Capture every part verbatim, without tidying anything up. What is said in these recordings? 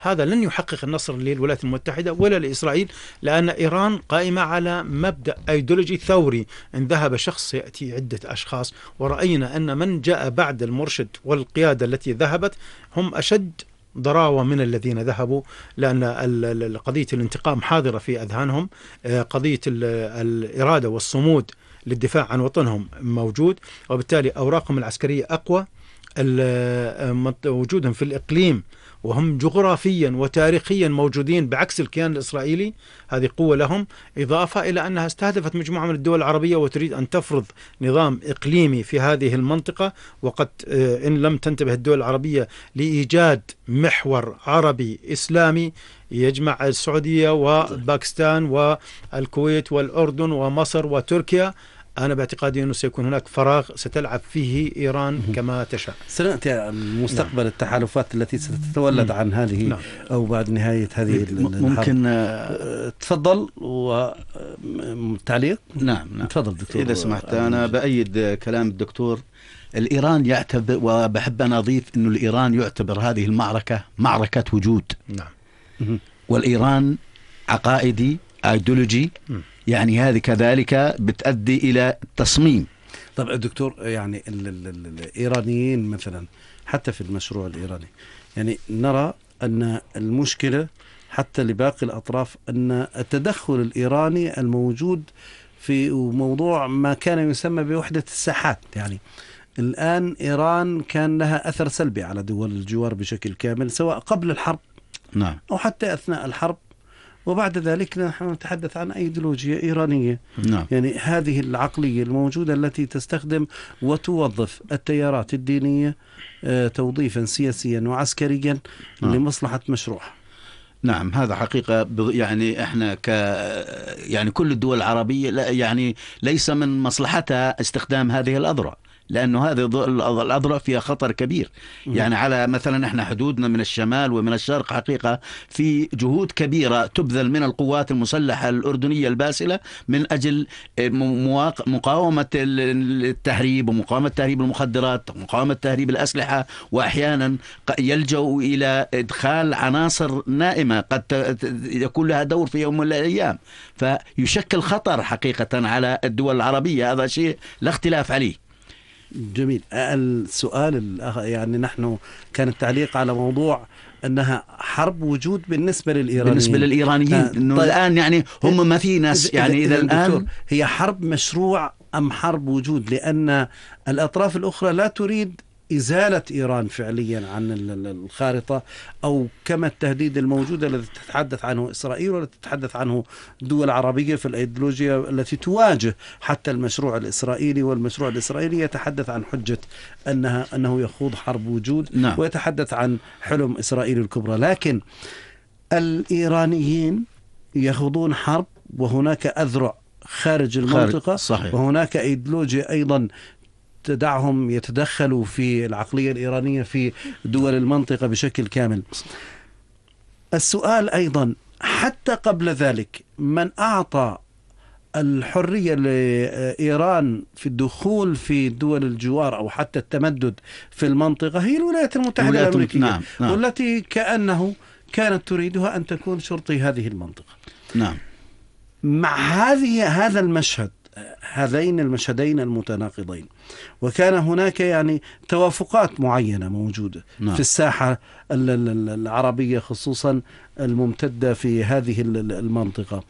هذا لن يحقق النصر للولايات المتحدة ولا لإسرائيل، لأن إيران قائمة على مبدأ أيديولوجي ثوري. إن ذهب شخص يأتي عدة أشخاص، ورأينا أن من جاء بعد المرشد والقيادة التي ذهبت هم أشد ضراوة من الذين ذهبوا، لأن قضية الانتقام حاضرة في أذهانهم، قضية الإرادة والصمود للدفاع عن وطنهم موجود، وبالتالي أوراقهم العسكرية أقوى، وجودهم في الإقليم وهم جغرافيا وتاريخيا موجودين بعكس الكيان الإسرائيلي، هذه قوة لهم. إضافة إلى أنها استهدفت مجموعة من الدول العربية وتريد أن تفرض نظام إقليمي في هذه المنطقة، وقد إن لم تنتبه الدول العربية لإيجاد محور عربي إسلامي يجمع السعودية وباكستان والكويت والأردن ومصر وتركيا، أنا باعتقادي أنه سيكون هناك فراغ ستلعب فيه إيران كما تشاء. سنأتي مستقبل نعم. التحالفات التي ستتولد عن هذه نعم. أو بعد نهاية هذه ممكن الحرب. تفضل وتعليق. نعم نعم تفضل دكتور. إذا سمحت أنا بأيد كلام الدكتور. الإيران يعتبر، وبحب أن أضيف أنه الإيران يعتبر هذه المعركة معركة وجود. نعم. والإيران عقائدي أيديولوجي، يعني هذه كذلك بتؤدي إلى تصميم. طب دكتور، يعني ال ال ال الإيرانيين مثلا حتى في المشروع الإيراني، يعني نرى أن المشكلة حتى لباقي الأطراف أن التدخل الإيراني الموجود في موضوع ما كان يسمى بوحدة الساحات. يعني الآن إيران كان لها أثر سلبي على دول الجوار بشكل كامل، سواء قبل الحرب نعم أو حتى أثناء الحرب، وبعد ذلك نحن نتحدث عن أيديولوجيا إيرانية. نعم. يعني هذه العقلية الموجودة التي تستخدم وتوظف التيارات الدينية توظيفا سياسيا وعسكريا نعم. لمصلحة مشروع. نعم هذا حقيقة. يعني احنا ك يعني كل الدول العربية لا يعني ليس من مصلحتها استخدام هذه الأذرع، لأنه هذه الأذرع فيها خطر كبير. يعني على مثلا احنا حدودنا من الشمال ومن الشرق حقيقة في جهود كبيرة تبذل من القوات المسلحة الأردنية الباسلة من أجل مقاومة التهريب ومقاومة تهريب المخدرات ومقاومة تهريب الأسلحة، وأحيانا يلجأوا إلى إدخال عناصر نائمة قد يكون لها دور في يوم من الأيام، فيشكل خطر حقيقة على الدول العربية. هذا شيء لا اختلاف عليه. جميل. السؤال يعني نحن كان التعليق على موضوع أنها حرب وجود بالنسبة للإيرانيين. بالنسبة للإيرانيين إنه طيب الآن يعني هم ما في ناس يعني إذا الآن هي حرب مشروع أم حرب وجود؟ لأن الأطراف الأخرى لا تريد إزالة إيران فعليا عن الخارطة، أو كما التهديد الموجود الذي تتحدث عنه إسرائيل والتي تتحدث عنه دول عربية في الأيديولوجيا التي تواجه حتى المشروع الإسرائيلي. والمشروع الإسرائيلي يتحدث عن حجة أنها أنه يخوض حرب وجود نعم. ويتحدث عن حلم إسرائيل الكبرى، لكن الإيرانيين يخوضون حرب وهناك أذرع خارج المنطقة صحيح. وهناك أيديولوجيا أيضا تدعهم يتدخلوا في العقلية الإيرانية في دول المنطقة بشكل كامل. السؤال أيضا حتى قبل ذلك من أعطى الحرية لإيران في الدخول في دول الجوار أو حتى التمدد في المنطقة هي الولايات المتحدة الأمريكية. نعم. نعم. والتي كأنه كانت تريدها أن تكون شرطي هذه المنطقة. نعم. مع هذه هذا المشهد، هذين المشهدين المتناقضين، وكان هناك يعني توافقات معينة موجودة نعم. في الساحة العربية خصوصا الممتدة في هذه المنطقة،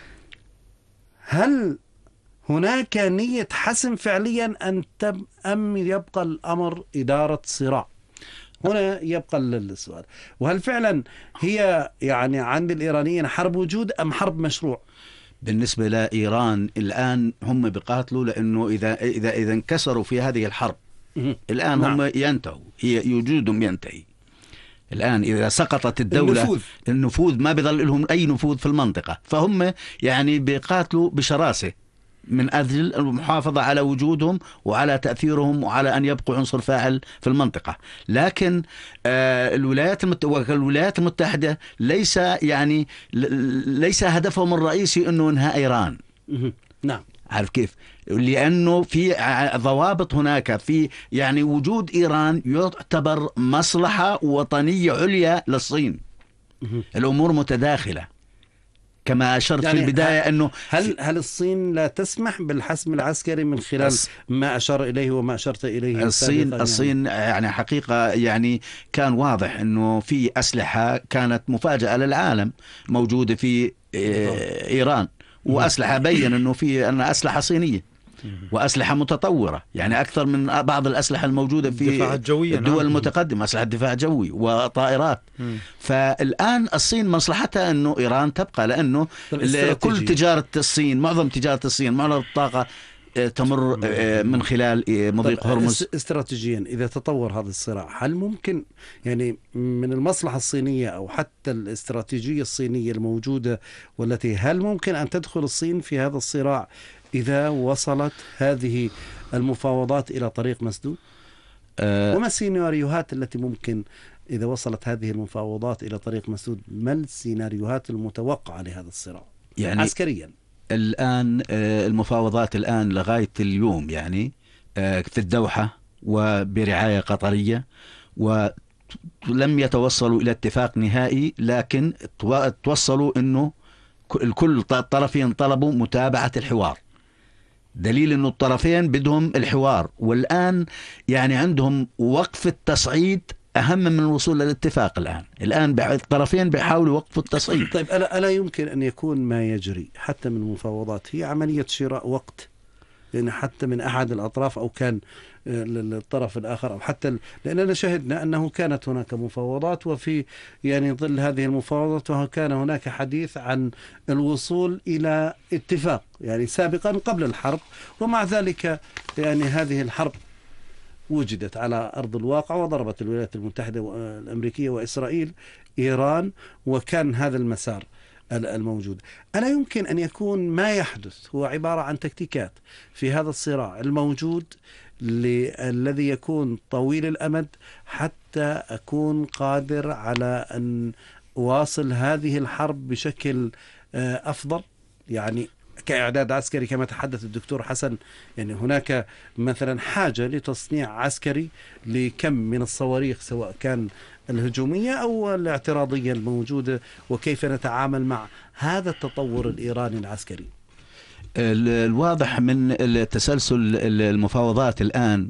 هل هناك نية حسم فعليا أن تم أم يبقى الأمر إدارة صراع؟ هنا يبقى السؤال، وهل فعلا هي يعني عند الإيرانيين حرب وجود أم حرب مشروع؟ بالنسبة لإيران الآن هم بيقاتلوا، لأنه إذا إذا إذا انكسروا في هذه الحرب الآن نعم. هم ينتهوا، هي وجودهم ينتهي. الآن إذا سقطت الدولة النفوذ, النفوذ ما بيظل لهم أي نفوذ في المنطقة، فهم يعني بيقاتلوا بشراسة من أجل المحافظة على وجودهم وعلى تأثيرهم وعلى أن يبقوا عنصر فاعل في المنطقة. لكن آه الولايات المتحدة الولايات المتحدة ليس يعني ليس هدفهم الرئيسي إنه إنهاء إيران. نعم. عارف كيف؟ لأنه في ضوابط هناك، في يعني وجود إيران يعتبر مصلحة وطنية عليا للصين. الأمور متداخلة كما أشرت يعني في البداية. أنه هل هل الصين لا تسمح بالحسم العسكري من خلال ما أشار إليه وما أشرت إليه؟ الصين يعني الصين يعني حقيقة يعني كان واضح أنه في أسلحة كانت مفاجأة للعالم موجودة في إيران، وأسلحة بين أنه في أن أسلحة صينية وأسلحة متطورة، يعني أكثر من بعض الأسلحة الموجودة في الدول المتقدمة، أسلحة دفاع جوي وطائرات. مم. فالآن الصين مصلحتها أنه إيران تبقى، لأنه كل تجارة الصين، معظم تجارة الصين، معظم الطاقة تمر من خلال مضيق هرمز. استراتيجيا إذا تطور هذا الصراع، هل ممكن يعني من المصلحة الصينية أو حتى الاستراتيجية الصينية الموجودة والتي، هل ممكن أن تدخل الصين في هذا الصراع إذا وصلت هذه المفاوضات إلى طريق مسدود؟ أه وما السيناريوهات التي ممكن إذا وصلت هذه المفاوضات إلى طريق مسدود، ما السيناريوهات المتوقعة لهذا الصراع يعني عسكريا؟ الآن المفاوضات الآن لغاية اليوم يعني في الدوحة وبرعاية قطرية، ولم يتوصلوا إلى اتفاق نهائي، لكن توصلوا أنه الكل الطرفين طلبوا متابعة الحوار، دليل أنه الطرفين بدهم الحوار. والآن يعني عندهم وقف التصعيد أهم من الوصول للاتفاق. الآن الآن الطرفين بيحاولوا وقفوا التصعيد. طيب ألا, ألا يمكن أن يكون ما يجري حتى من المفاوضات هي عملية شراء وقت، لأن حتى من أحد الأطراف أو كان للطرف الآخر أو حتى، لأننا شهدنا أنه كانت هناك مفاوضات، وفي يعني ظل هذه المفاوضات وكان هناك حديث عن الوصول إلى اتفاق يعني سابقا قبل الحرب، ومع ذلك يعني هذه الحرب وجدت على أرض الواقع وضربت الولايات المتحدة الأمريكية وإسرائيل إيران، وكان هذا المسار الموجود. ألا يمكن أن يكون ما يحدث هو عبارة عن تكتيكات في هذا الصراع الموجود الذي يكون طويل الأمد حتى أكون قادر على أن أواصل هذه الحرب بشكل أفضل، يعني كإعداد عسكري كما تحدث الدكتور حسن، يعني هناك مثلا حاجة لتصنيع عسكري لكم من الصواريخ سواء كان الهجومية أو الاعتراضية الموجودة، وكيف نتعامل مع هذا التطور الإيراني العسكري. الواضح من تسلسل المفاوضات الآن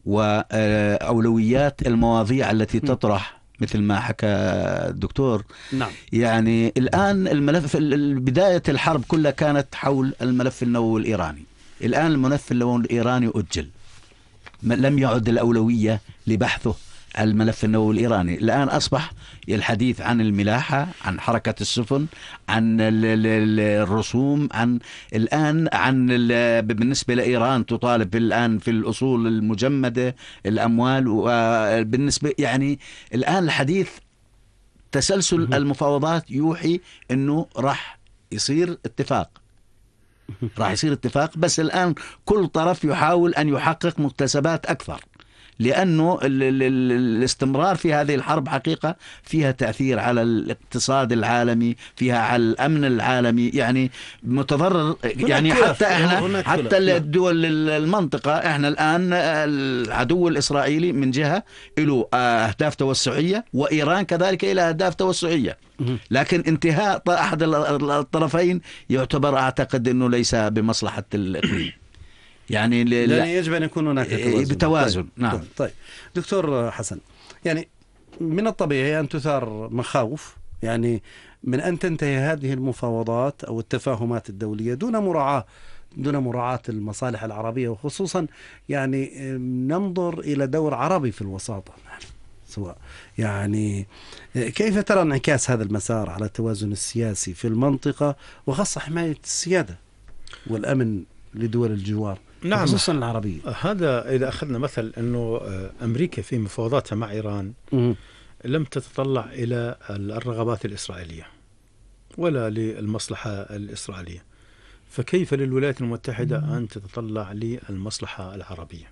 وأولويات المواضيع التي تطرح مثل ما حكى الدكتور. نعم. يعني الآن الملف بداية الحرب كلها كانت حول الملف النووي الإيراني، الآن الملف النووي الإيراني أجل، لم يعد الأولوية لبحثه الملف النووي الإيراني. الآن أصبح الحديث عن الملاحة، عن حركة السفن، عن الرسوم، عن الآن عن بالنسبة لإيران تطالب الآن في الأصول المجمدة الأموال، وبالنسبة يعني الآن الحديث تسلسل المفاوضات يوحي أنه راح يصير اتفاق، راح يصير اتفاق، بس الآن كل طرف يحاول أن يحقق مكتسبات أكثر، لأنه ال ال ال الاستمرار في هذه الحرب حقيقة فيها تأثير على الاقتصاد العالمي، فيها على الأمن العالمي، يعني متضرر يعني حتى احنا حتى الدول المنطقة. احنا الآن العدو الإسرائيلي من جهة له أهداف توسعية، وإيران كذلك إلى أهداف توسعية، لكن انتهاء أحد الطرفين يعتبر أعتقد أنه ليس بمصلحة الإقليم، يعني لا يجب أن يكون هناك توازن. بتوازن. طيب. نعم. طيب دكتور حسن، يعني من الطبيعي أن تثار مخاوف يعني من أن تنتهي هذه المفاوضات أو التفاهمات الدولية دون مراعاة دون مراعاة المصالح العربية، وخصوصا يعني ننظر إلى دور عربي في الوساطة سواء، يعني كيف ترى انعكاس هذا المسار على التوازن السياسي في المنطقة وخاصة حماية السيادة والأمن لدول الجوار؟ نعم، خصوصا العربية. هذا إذا أخذنا مثل أنه أمريكا في مفاوضاتها مع إيران م- لم تتطلع إلى الرغبات الإسرائيلية ولا للمصلحة الإسرائيلية، فكيف للولايات المتحدة أن تتطلع للمصلحة العربية؟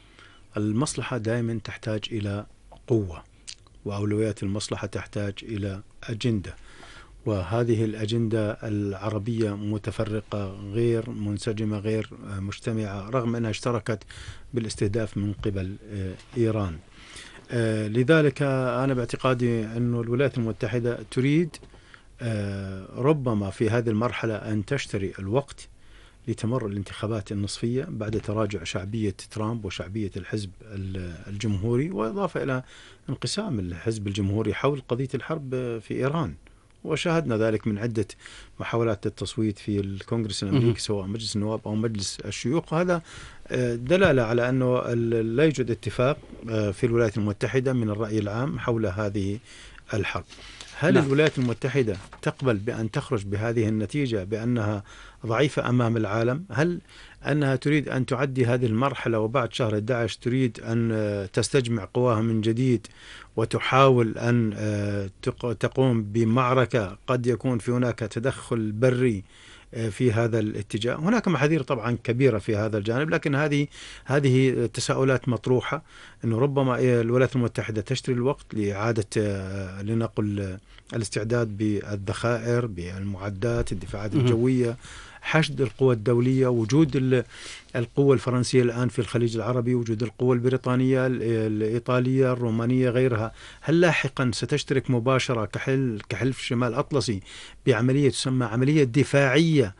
المصلحة دائما تحتاج إلى قوة، وأولويات المصلحة تحتاج إلى أجندة، وهذه الأجندة العربية متفرقة غير منسجمة غير مجتمعة، رغم أنها اشتركت بالاستهداف من قبل إيران. آه لذلك أنا باعتقادي أن الولايات المتحدة تريد آه ربما في هذه المرحلة أن تشتري الوقت لتمر الانتخابات النصفية بعد تراجع شعبية ترامب وشعبية الحزب الجمهوري، وإضافة إلى انقسام الحزب الجمهوري حول قضية الحرب في إيران. وشاهدنا ذلك من عدة محاولات التصويت في الكونغرس الأمريكي سواء مجلس النواب أو مجلس الشيوخ، وهذا دلالة على أنه لا يوجد اتفاق في الولايات المتحدة من الرأي العام حول هذه الحرب. هل نعم. الولايات المتحدة تقبل بأن تخرج بهذه النتيجة بأنها ضعيفة أمام العالم؟ هل أنها تريد أن تعدي هذه المرحلة وبعد شهر أحد عشر تريد أن تستجمع قواها من جديد وتحاول أن تقوم بمعركة قد يكون في هناك تدخل بري في هذا الاتجاه؟ هناك محاذير طبعا كبيرة في هذا الجانب، لكن هذه هذه تساؤلات مطروحة، أنه ربما الولايات المتحدة تشتري الوقت لإعادة لنقل الاستعداد بالذخائر، بالمعدات، الدفاعات الجوية، حشد القوى الدولية، وجود القوة الفرنسية الآن في الخليج العربي، وجود القوة البريطانية، الإيطالية، الرومانية، غيرها. هل لاحقا ستشترك مباشرة كحل كحلف شمال أطلسي بعملية تسمى عملية دفاعية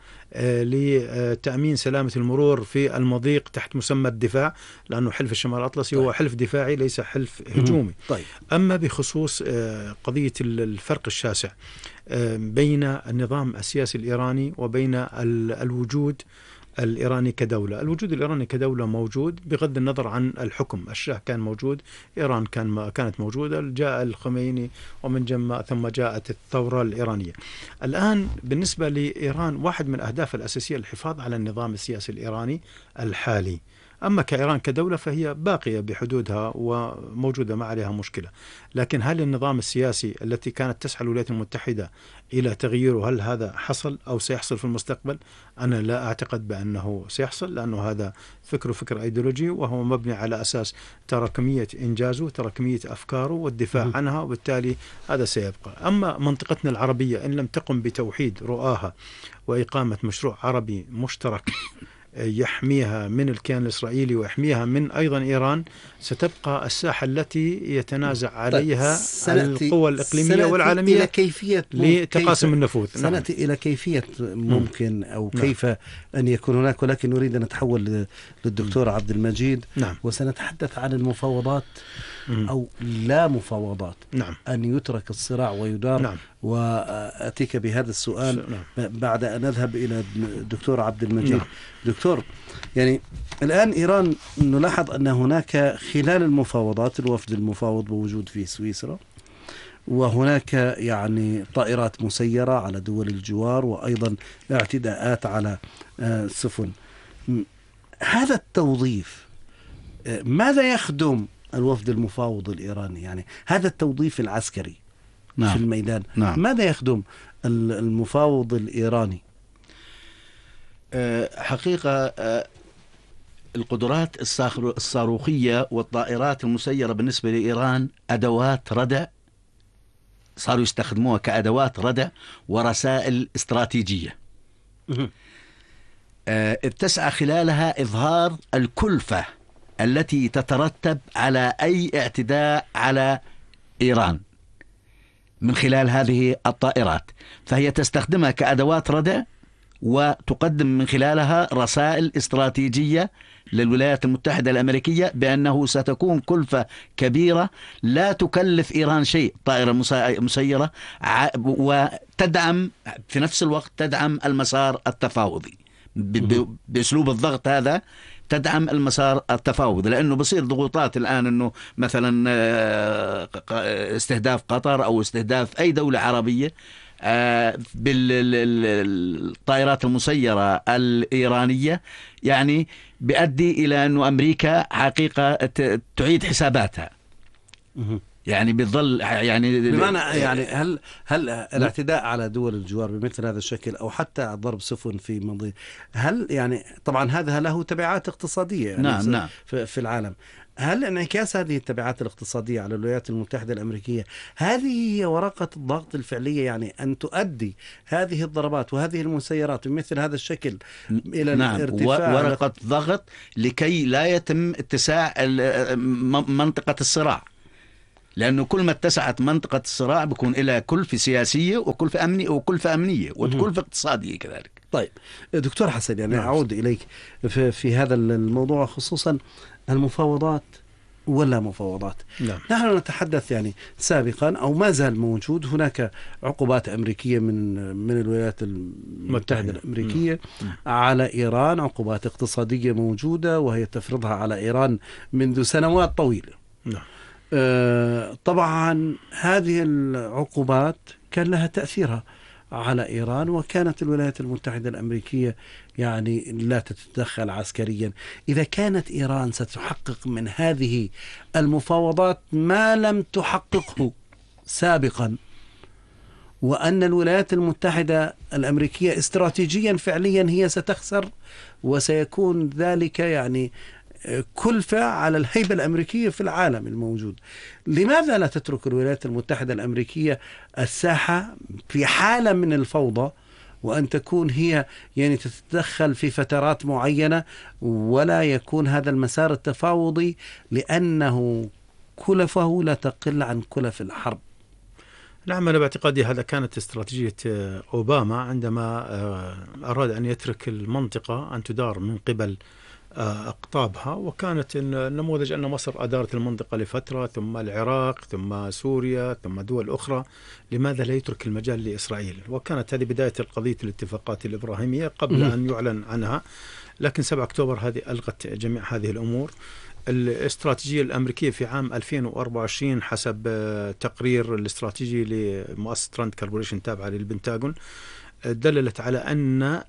لتأمين سلامة المرور في المضيق تحت مسمى الدفاع، لأنه حلف الشمال الأطلسي طيب. هو حلف دفاعي ليس حلف هجومي. طيب. أما بخصوص قضية الفرق الشاسع بين النظام السياسي الإيراني وبين الوجود الإيراني كدولة، الوجود الإيراني كدولة موجود بغض النظر عن الحكم. الشاه كان موجود، إيران كان كانت موجودة، جاء الخميني ومن جم ثم جاءت الثورة الإيرانية. الآن بالنسبة لإيران واحد من أهداف الأساسية الحفاظ على النظام السياسي الإيراني الحالي. أما كإيران كدولة فهي باقية بحدودها وموجودة، ما عليها مشكلة. لكن هل النظام السياسي التي كانت تسعى الولايات المتحدة إلى تغييره هل هذا حصل أو سيحصل في المستقبل؟ أنا لا أعتقد بأنه سيحصل، لأنه هذا فكر فكر أيديولوجي، وهو مبني على أساس تراكمية إنجازه، تراكمية أفكاره والدفاع عنها، وبالتالي هذا سيبقى. أما منطقتنا العربية إن لم تقم بتوحيد رؤاها وإقامة مشروع عربي مشترك يحميها من الكيان الإسرائيلي ويحميها من أيضا إيران، ستبقى الساحة التي يتنازع عليها القوى الإقليمية والعالمية إلى كيفية لتقاسم كيف النفوذ. سنأتي نعم. إلى كيفية ممكن أو نعم. كيف أن يكون هناك، ولكن نريد أن نتحول للدكتور عبد المجيد نعم. وسنتحدث عن المفاوضات أو لا مفاوضات نعم. أن يترك الصراع ويدار نعم. وأتيك بهذا السؤال نعم. بعد أن أذهب إلى الدكتور عبد المجيد نعم. دكتور، يعني الآن إيران نلاحظ أن هناك خلال المفاوضات الوفد المفاوض موجود في سويسرا، وهناك يعني طائرات مسيرة على دول الجوار، وأيضا اعتداءات على سفن. هذا التوظيف ماذا يخدم الوفد المفاوض الإيراني؟ يعني هذا التوظيف العسكري نعم. في الميدان نعم. ماذا يخدم المفاوض الإيراني؟ حقيقة القدرات الصاروخية والطائرات المسيرة بالنسبة لإيران أدوات ردع، صاروا يستخدموها كأدوات ردع ورسائل استراتيجية تسعى خلالها إظهار الكلفة التي تترتب على أي اعتداء على إيران من خلال هذه الطائرات، فهي تستخدمها كأدوات ردع وتقدم من خلالها رسائل استراتيجية للولايات المتحدة الأمريكية بأنه ستكون كلفة كبيرة لا تكلف إيران شيء، طائرة مسيرة، وتدعم في نفس الوقت تدعم المسار التفاوضي بأسلوب الضغط هذا، تدعم المسار التفاوضي، لأنه بصير ضغوطات الآن أنه مثلا استهداف قطر أو استهداف أي دولة عربية بالطائرات المسيرة الإيرانية، يعني بيؤدي إلى أنه أمريكا حقيقة تعيد حساباتها، يعني بيظل يعني بمعنى يعني هل هل الاعتداء على دول الجوار بمثل هذا الشكل أو حتى ضرب سفن في منطقة، هل يعني طبعا هذا له تبعات اقتصادية يعني نعم نعم في العالم، هل انعكاس هذه التبعات الاقتصادية على الولايات المتحدة الأمريكية هذه هي ورقة الضغط الفعلية، يعني أن تؤدي هذه الضربات وهذه المسيرات بمثل هذا الشكل إلى نعم الارتفاع، ورقة ضغط لكي لا يتم اتساع منطقة الصراع، لأنه كل ما اتسعت منطقة الصراع بيكون لها كلفة سياسية وكلفة أمنية وكلفة أمنية وكلفة اقتصادية كذلك. طيب دكتور حسن، يعني نعم. أعود إليك في, في هذا الموضوع، خصوصا المفاوضات ولا مفاوضات. نعم. نحن نتحدث يعني سابقا أو ما زال موجود هناك عقوبات أمريكية من من الولايات المتحدة الأمريكية نعم. على إيران، عقوبات اقتصادية موجودة وهي تفرضها على إيران منذ سنوات طويلة. نعم. آه طبعا هذه العقوبات كان لها تأثيرها على إيران، وكانت الولايات المتحدة الأمريكية يعني لا تتدخل عسكريا. إذا كانت إيران ستحقق من هذه المفاوضات ما لم تحققه سابقا، وأن الولايات المتحدة الأمريكية استراتيجيا فعليا هي ستخسر، وسيكون ذلك يعني كلفة على الهيبة الأمريكية في العالم الموجود، لماذا لا تترك الولايات المتحدة الأمريكية الساحة في حالة من الفوضى، وأن تكون هي يعني تتدخل في فترات معينة، ولا يكون هذا المسار التفاوضي، لأنه كلفه لا تقل عن كلف الحرب؟ نعم، أنا باعتقادي هذا كانت استراتيجية أوباما عندما أراد أن يترك المنطقة أن تدار من قبل أقطابها، وكانت النموذج أن مصر أدارت المنطقة لفترة، ثم العراق، ثم سوريا، ثم دول أخرى. لماذا لا يترك المجال لإسرائيل؟ وكانت هذه بداية القضية الاتفاقات الإبراهيمية قبل أن يعلن عنها، لكن سبعة أكتوبر هذه ألغت جميع هذه الأمور. الاستراتيجية الأمريكية في عام ألفين وأربعة وعشرين حسب تقرير الاستراتيجي لمؤسسة ترند كاربوريشن تابعة للبنتاغون دللت على أن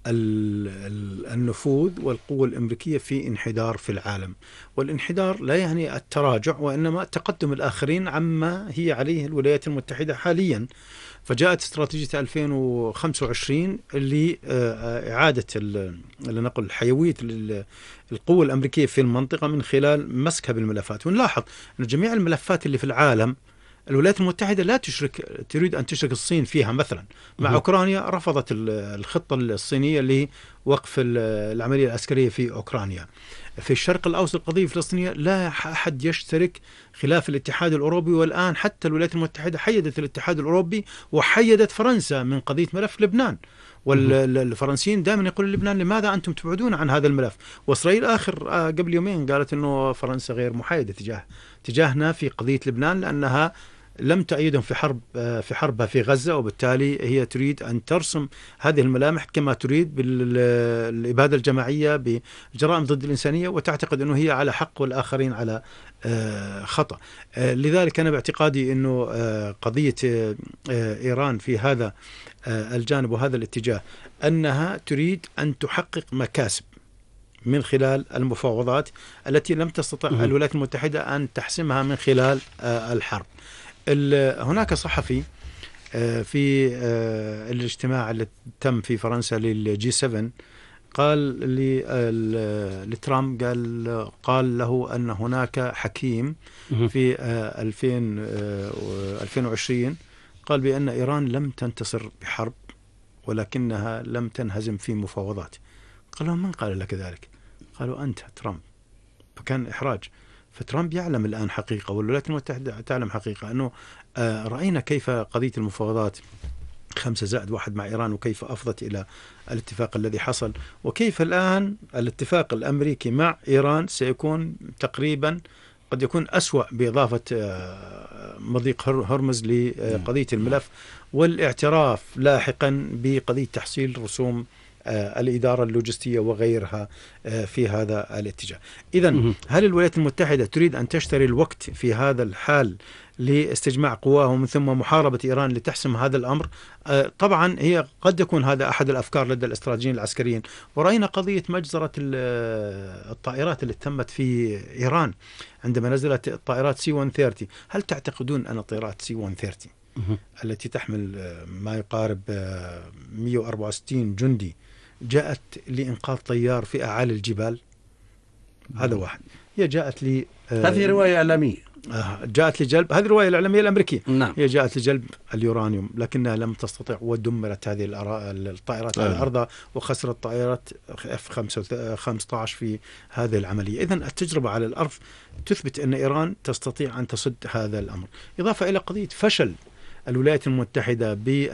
النفوذ والقوة الأمريكية في انحدار في العالم، والانحدار لا يعني التراجع وإنما تقدم الآخرين عما هي عليه الولايات المتحدة حاليا. فجاءت استراتيجية ألفين وخمسة وعشرين لإعادة لنقل حيوية القوة الأمريكية في المنطقة من خلال مسكها بالملفات. ونلاحظ أن جميع الملفات اللي في العالم الولايات المتحدة لا تشرك، تريد أن تشرك الصين فيها. مثلا مع أوكرانيا رفضت الخطة الصينية لوقف العملية العسكرية في أوكرانيا. في الشرق الأوسط القضية الفلسطينية لا أحد يشترك خلاف الاتحاد الأوروبي، والآن حتى الولايات المتحدة حيدت الاتحاد الأوروبي وحيدت فرنسا من قضية ملف لبنان. والفرنسيين دائما يقولون لبنان لماذا أنتم تبعدون عن هذا الملف؟ وإسرائيل آخر قبل يومين قالت أنه فرنسا غير محايدة تجاه تجاهنا في قضية لبنان، لأنها لم تأيدهم في حرب في حربها في غزة، وبالتالي هي تريد أن ترسم هذه الملامح كما تريد بالإبادة الجماعية بالجرائم ضد الإنسانية، وتعتقد أنه هي على حق والآخرين على خطأ. لذلك أنا باعتقادي أنه قضية إيران في هذا الجانب وهذا الاتجاه أنها تريد أن تحقق مكاسب من خلال المفاوضات التي لم تستطع الولايات المتحدة أن تحسمها من خلال الحرب. هناك صحفي في الاجتماع اللي تم في فرنسا للجي سبعة قال لترامب قال قال له أن هناك حكيم في ألفين وعشرين قال بأن إيران لم تنتصر بحرب ولكنها لم تنهزم في مفاوضات. قال لهم من قال لك ذلك؟ قالوا أنت ترامب. فكان إحراج. فترامب يعلم الآن حقيقة، والولايات المتحدة تعلم حقيقة، أنه رأينا كيف قضية المفاوضات خمسة زائد واحد مع إيران وكيف أفضت إلى الاتفاق الذي حصل، وكيف الآن الاتفاق الأمريكي مع إيران سيكون تقريبا قد يكون أسوأ بإضافة مضيق هرمز لقضية الملف والاعتراف لاحقا بقضية تحصيل رسوم الإدارة اللوجستية وغيرها في هذا الاتجاه. إذن هل الولايات المتحدة تريد أن تشتري الوقت في هذا الحال لاستجماع قواها ومن ثم محاربة إيران لتحسم هذا الأمر؟ طبعا هي قد يكون هذا أحد الأفكار لدى الاستراتيجيين العسكريين. ورأينا قضية مجزرة الطائرات اللي تمت في إيران عندما نزلت الطائرات سي مئة وثلاثين. هل تعتقدون أن طائرات سي مئة وثلاثين التي تحمل ما يقارب مئة وأربعة وستين جندي جاءت لإنقاذ طيار في أعالي الجبال؟ هذا واحد. هي جاءت لي هذه رواية إعلامية. جاءت لجلب، هذه الرواية الإعلامية الأمريكية، نعم. هي جاءت لجلب اليورانيوم لكنها لم تستطع ودمرت هذه الطائرات على أرضها وخسرت طائرات اف خمسة عشر في هذه العملية. إذن التجربة على الأرض تثبت أن إيران تستطيع أن تصد هذا الأمر، إضافة إلى قضية فشل الولايات المتحدة ب